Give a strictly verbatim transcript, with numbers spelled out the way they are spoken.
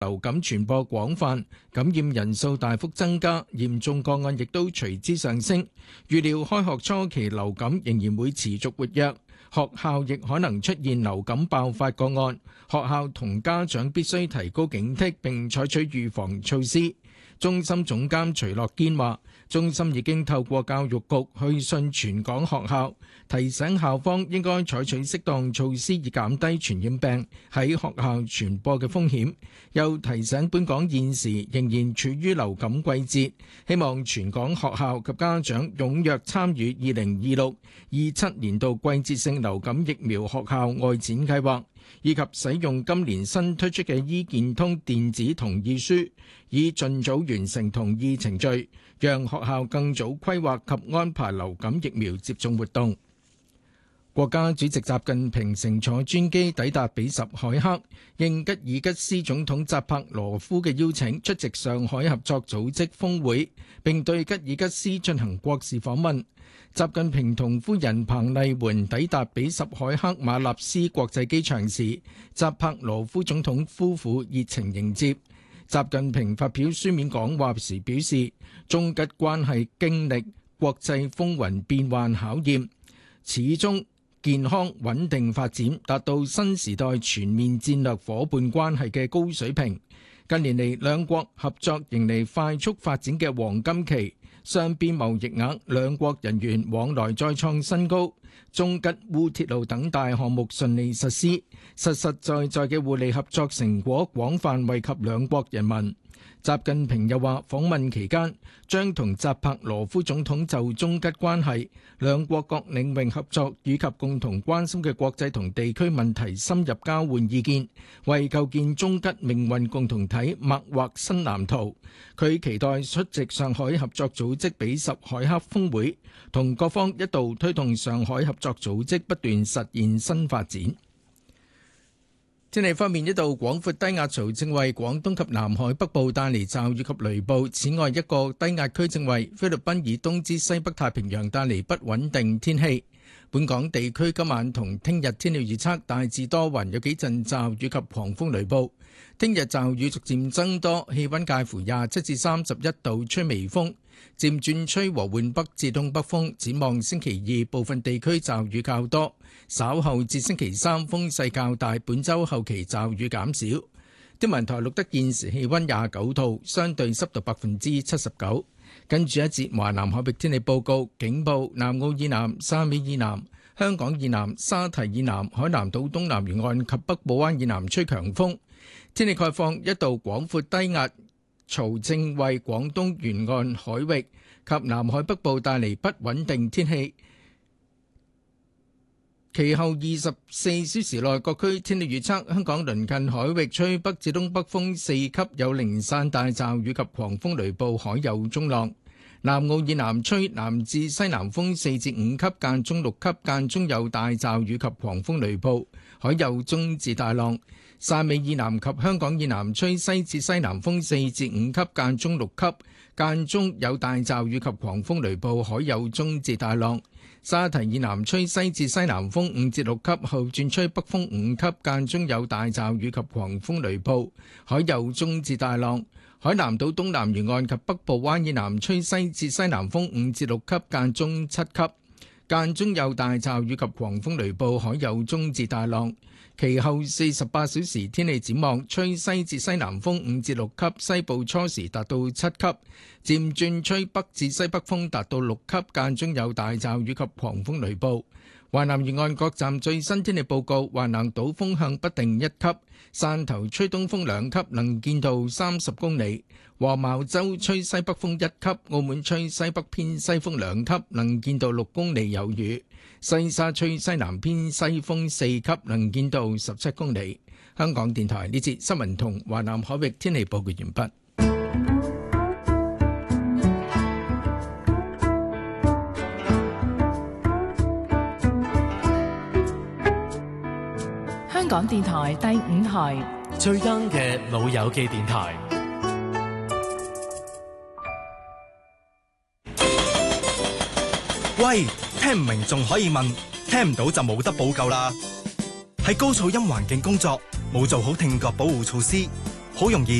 流感傳播廣泛，感染人數大幅增加，嚴重個案亦都隨之上升。預料開學初期流感仍然會持續活躍，學校亦可能出現流感爆發個案。學校同家長必須提高警惕並採取預防措施。中心總監徐樂堅話，中心已經透過教育局去信全港學校，提醒校方應該採取適當措施以減低傳染病喺學校傳播嘅風險。又提醒本港現時仍然處於流感季節，希望全港學校及家長踴躍參與二零二六二七年度季節性流感疫苗學校外展計劃，以及使用今年新推出嘅醫健通電子同意書，以盡早完成同意程序，讓學校更早規劃及安排流感疫苗接種活動。國家主席習近平乘坐專機抵達比什凱克，應吉爾吉斯總統扎帕羅夫嘅邀請，出席上海合作組織峰會，並對吉爾吉斯進行國事訪問。習近平同夫人彭麗媛抵達比什凱克馬納斯國際機場時，扎帕羅夫總統夫婦熱情迎接。習近平發表書面講話時表示，中吉關係經歷國際風雲變幻考驗，始終健康穩定發展，達到新時代全面戰略夥伴關係嘅高水平。近年嚟，兩國合作迎嚟快速發展嘅黃金期，雙邊貿易額、兩國人員往來再創新高，中吉烏鐵路等大項目順利實施，實實在在嘅互利合作成果廣泛惠及兩國人民。習近平又話，訪問期間將同扎帕羅夫總統就中吉關係、兩國各領域合作以及共同關心嘅國際同地區問題深入交換意見，為構建中吉命運共同體擘劃新藍圖。佢期待出席上海合作組織比什凱克峰會，同各方一道推動上海合作組織不斷實現新發展。天氣方面，一道廣闊低壓槽正為廣東及南海北部帶嚟驟雨及雷暴。此外，一個低壓區正為菲律賓以東至西北太平洋帶嚟不穩定天氣。本港地區今晚同聽日天氣預測大致多雲，有幾陣驟雨及狂風雷暴。聽日驟雨逐漸增多，氣溫介乎廿七至三十一度，吹微風，漸轉吹和緩北至東北風。展望星期二，部分地區驟雨較多，稍後至星期三風勢較大。本週後期驟雨減少。天文台錄得現時氣溫廿九度，相對濕度百分之七十九。跟住一節華南海域天氣報告，警報：南澳以南、汕尾以南、香港以南、沙堤以南、海南島東南沿岸及北部灣以南吹強風。天氣概況：一道廣闊低壓槽正為廣東沿岸海域及南海北部帶嚟不穩定天氣。其後二十四小時內各區天氣預測：香港鄰近海域吹北至東北風四級，有零散大驟雨及狂風雷暴，海有中浪。南澳以南吹南至西南風四至五級，間中六級，間中有大驟雨及狂風雷暴，海有中至大浪。汕尾以南及香港以南吹西至西南風四至五級，間中六級，間中有大驟雨及狂風雷暴，海有中至大浪。沙堤以南吹西至西南風五至六級，後轉吹北風五級，間中有大驟雨及狂風雷暴，海有中至大浪。海南島東南沿岸及北部灣以南吹西至西南風五至六級，間中七級，間中有大驟雨及狂風雷暴，海有中至大浪。其後四十八小時天氣展望，吹西至西南風五至六級，西部初時達到七級，漸轉吹北至西北風達到六級，間中有大驟雨及狂風雷暴。華南沿岸各站最新天氣報告：華南島風向不定一級，汕頭吹東風兩級，能見度三十公里；黃茅洲吹西北風一級，澳門吹西北偏西風兩級，能見度六公里有雨；西沙吹西南偏西風四級，能見度十七公里。香港電台呢節新聞同華南海域天氣報告完畢。 香港電台第五台最 young 嘅老友記電台。 喂，聽唔明仲可以問，聽唔到就冇得補救啦。喺高噪音環境工作，冇做好聽覺保護措施， 好容易